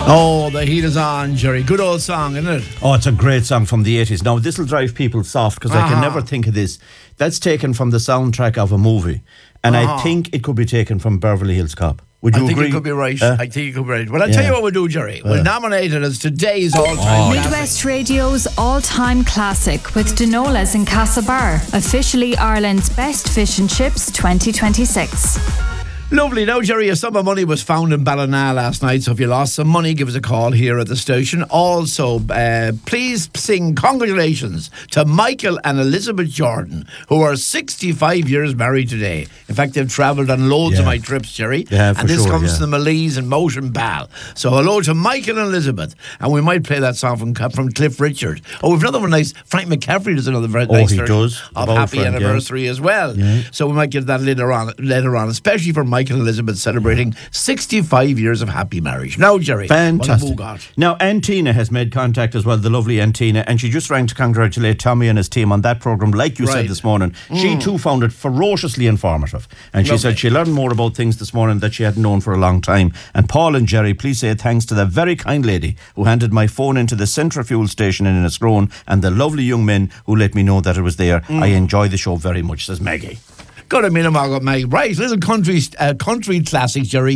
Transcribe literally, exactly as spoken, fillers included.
Oh, the heat is on, Jerry. Good old song, isn't it? Oh, it's a great song from the eighties. Now, this will drive people soft because uh-huh. I can never think of this. That's taken from the soundtrack of a movie. And uh-huh. I think it could be taken from Beverly Hills Cop. Would you I think agree? it could be right. Uh, I think it could be right. Well, I'll yeah. tell you what we'll do, Jerry. We'll uh. nominate it as today's all-time oh. classic. Midwest Radio's all-time classic with Denola's in Castlebar. Officially Ireland's best fish and chips twenty twenty-six. Lovely. Now, Jerry, a sum of money was found in Ballina last night, so if you lost some money, give us a call here at the station. Also, uh, please sing congratulations to Michael and Elizabeth Jordan, who are sixty-five years married today. In fact, they've travelled on loads yeah. of my trips, Jerry. Yeah, for and this sure, comes yeah. to the Malays and Motion Ball. So hello to Michael and Elizabeth. And we might play that song from from Cliff Richard. Oh, we've another one nice. Frank McCaffrey does another very oh, nice he version does. of Happy Frank, Anniversary yeah. as well. Yeah. So we might get that later on, later on, especially for Michael and Elizabeth celebrating sixty-five years of happy marriage. Now, Jerry, fantastic. What have we got? Now, Antina has made contact as well, the lovely Antina, and she just rang to congratulate Tommy and his team on that programme, like you right. said this morning. Mm. She too found it ferociously informative. And she Lovely. said she learned more about things this morning that she hadn't known for a long time. And Paul and Jerry, please say thanks to the very kind lady who handed my phone into the Centra fuel station in Enniscrone and the lovely young men who let me know that it was there. Mm. I enjoy the show very much, says Maggie. Good a minute, Margaret May. Right, little country, uh, country classic, Jerry.